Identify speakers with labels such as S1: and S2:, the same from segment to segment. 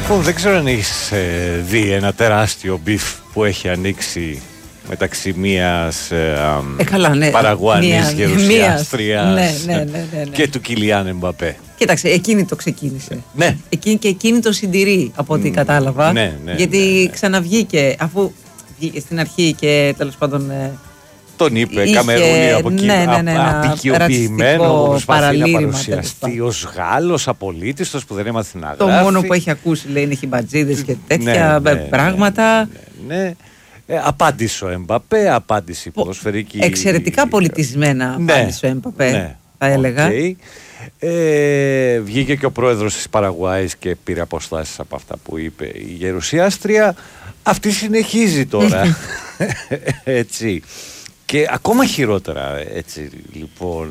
S1: Λοιπόν, δεν ξέρω αν έχεις δει ένα τεράστιο μπιφ που έχει ανοίξει μεταξύ μιας παραγουανής γερουσιάστριας και του Κιλιάν Εμπαπέ.
S2: Κοίταξε, εκείνη το ξεκίνησε.
S1: Ναι.
S2: Εκείνη το συντηρεί από ό,τι κατάλαβα. Γιατί ξαναβγήκε, αφού βγήκε στην αρχή και τέλος πάντων.
S1: Τον είπε Καμερούνι από εκεί, απεικιοποιημένο, που προσπαθεί να παρουσιαστεί ως Γάλλος απολύτιστος που δεν έμαθε να γράφει.
S2: Το μόνο που έχει ακούσει λέει είναι χιμπατζίδες και τέτοια πράγματα.
S1: Ναι. Απάντησε ο Εμπαπέ, απάντησε η ποδοσφαιρική.
S2: Εξαιρετικά πολιτισμένα απάντησε ο Εμπαπέ, θα έλεγα.
S1: Βγήκε και ο πρόεδρος της Παραγουάης και πήρε αποστάσεις από αυτά που είπε η γερουσιάστρια. Αυτή συνεχίζει τώρα. Έτσι. Και ακόμα χειρότερα, έτσι, λοιπόν,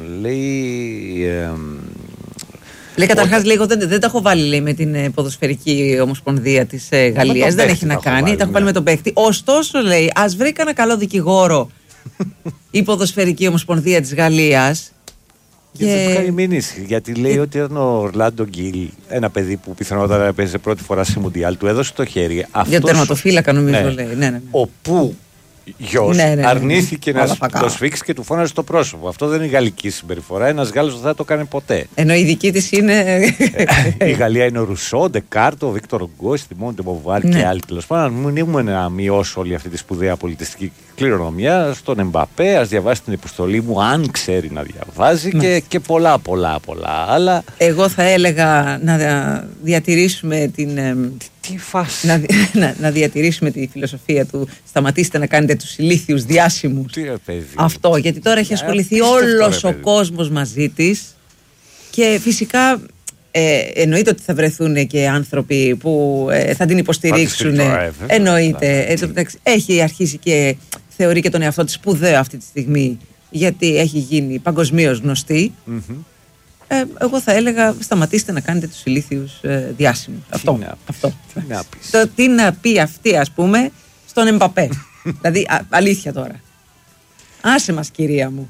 S2: λέει καταρχάς, λίγο δεν τα έχω βάλει, λέει, με την ποδοσφαιρική ομοσπονδία της Γαλλίας, δεν έχει να κάνει, τα έχω βάλει με τον παίχτη. Ωστόσο, λέει, ας βρει κανένα καλό δικηγόρο η ποδοσφαιρική ομοσπονδία της Γαλλίας.
S1: Και δεν του κάνει μήνυση, γιατί λέει ότι ήταν ο Ορλάντο Γκίλ, ένα παιδί που πιθανότατα παίζει πρώτη φορά σε Μουντιάλ, του έδωσε το χέρι.
S2: Για τερματοφύλακα, νομίζω, λέει. Ναι.
S1: Όπου γιος αρνήθηκε να το σφίξει και του φώναζε στο πρόσωπο. Αυτό δεν είναι γαλλική συμπεριφορά. Ένας Γάλλος δεν θα το κάνει ποτέ.
S2: Ενώ η δική της είναι.
S1: Η Γαλλία είναι ο Ρουσό, Ντεκάρτο, ο Βίκτορ Γκό, Τιμόν Ντεμοβάρ και άλλοι. Τέλος πάντων, μην ήμουν να μειώσω όλη αυτή τη σπουδαία πολιτιστική κληρονομιά στον Εμπαπέ. Ας διαβάσει την επιστολή μου, αν ξέρει να διαβάζει, και πολλά άλλα.
S2: Εγώ θα έλεγα να διατηρήσουμε την.
S1: Τι φάση.
S2: Να διατηρήσουμε τη φιλοσοφία του. Σταματήστε να κάνετε τους ηλίθιους διάσημους. Αυτό, γιατί τώρα έχει ασχοληθεί όλος ο κόσμος μαζί της. Και φυσικά εννοείται ότι θα βρεθούν και άνθρωποι που θα την υποστηρίξουν. Εννοείται. Έχει αρχίσει και θεωρεί και τον εαυτό της σπουδαίο αυτή τη στιγμή, γιατί έχει γίνει παγκοσμίως γνωστή. Εγώ θα έλεγα σταματήστε να κάνετε τους ηλίθιους διάσημους. Αυτό. Τι να πει αυτή, ας πούμε, στον Εμπαπέ. Δηλαδή αλήθεια τώρα. Άσε μας, κυρία μου.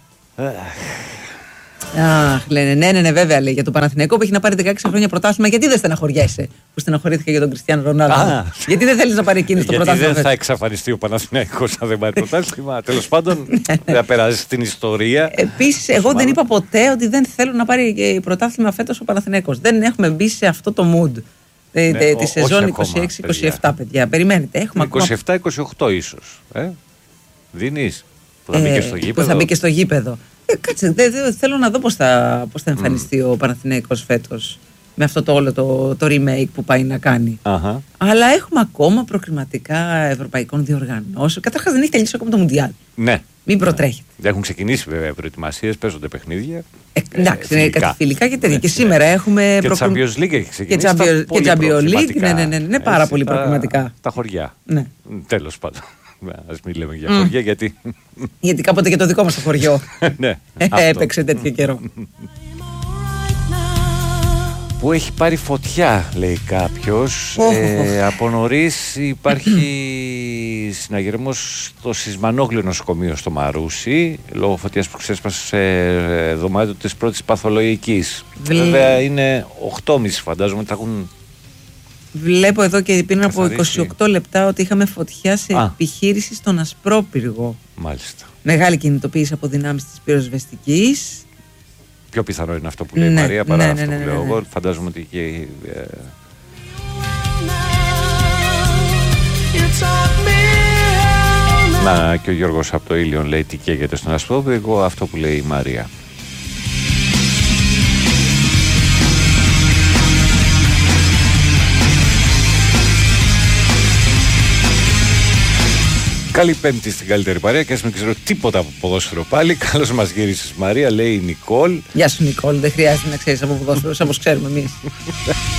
S2: Αχ, λένε, ναι, βέβαια, λέει, για τον Παναθηναϊκό που έχει να πάρει 16 χρόνια πρωτάθλημα. Γιατί δεν στεναχωριέσαι που στεναχωρήθηκε για τον Κριστιάνο Ρονάλντο? Γιατί δεν θέλεις να πάρει εκείνη το πρωτάθλημα?
S1: Γιατί δεν θα εξαφανιστεί ο Παναθηναϊκός αν δεν πάρει πρωτάθλημα? Τέλος πάντων, θα περάσει στην ιστορία.
S2: Επίσης, εγώ δεν είπα ποτέ ότι δεν θέλω να πάρει πρωτάθλημα φέτος ο Παναθηναϊκός. Δεν έχουμε μπει σε αυτό το mood τη σεζόν 26-27, παιδιά. Περιμένετε, έχουμε
S1: 27-28 ίσως. Δίνεις που θα μπει και στο γήπεδο.
S2: Που θα μπει και στο γήπεδο. Κάτσε, θέλω να δω πώς θα εμφανιστεί ο Παναθηναϊκός φέτος με αυτό το όλο το remake που πάει να κάνει. Αλλά έχουμε ακόμα προκριματικά ευρωπαϊκών διοργανώσεων. Καταρχάς δεν έχει τελειώσει ακόμα το Μουντιάλ.
S1: Ναι.
S2: Μην προτρέχετε.
S1: Έχουν ξεκινήσει βέβαια προετοιμασίες, παίζονται παιχνίδια.
S2: Εντάξει, είναι κάτι φιλικά και τέτοια. Και σήμερα έχουμε.
S1: Και Champions League έχει ξεκινήσει.
S2: Και Champions League, ναι, πάρα πολύ προκριματικά.
S1: Τα χωριά.
S2: Ναι.
S1: Τέλος πάντων. Ας μην λέμε για χωριά, γιατί
S2: κάποτε και το δικό μας το χωριό έπαιξε τέτοιο καιρό.
S1: Που έχει πάρει φωτιά, λέει κάποιος. Από νωρίς υπάρχει συναγερμός στο Σισμανόγλιο νοσοκομείο στο Μαρούσι, λόγω φωτιάς που ξέσπασε σε δωμάτιο της πρώτης παθολογικής. Βέβαια είναι 8.30, φαντάζομαι ότι θα έχουν.
S2: Βλέπω εδώ και πριν από 28 λεπτά ότι είχαμε φωτιά σε επιχείρηση στον Ασπρόπυργο.
S1: Μάλιστα.
S2: Μεγάλη κινητοποίηση από δυνάμεις της πυροσβεστικής.
S1: Πιο πιθανό είναι αυτό που λέει η Μαρία παρά αυτό που λέω εγώ. Φαντάζομαι ότι και. Να, και ο Γιώργος από το Ήλιον λέει τι καίγεται στον Ασπρόπυργο. Αυτό που λέει η Μαρία. Καλή Πέμπτη στην καλύτερη παρέα και ας μην ξέρω τίποτα από ποδόσφαιρο πάλι. Καλώς μας γύρισες, Μαρία, λέει η Νικόλ.
S2: Γεια σου, Νικόλ, δεν χρειάζεται να ξέρεις από ποδόσφαιρο όπως ξέρουμε εμείς.